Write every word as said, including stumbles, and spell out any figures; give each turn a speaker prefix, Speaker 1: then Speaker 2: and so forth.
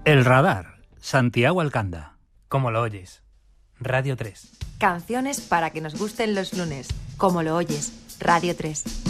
Speaker 1: El Radar, Santiago Alcanda.
Speaker 2: Como lo oyes, Radio tres.
Speaker 3: Canciones para que nos gusten los lunes. Como lo oyes, Radio tres.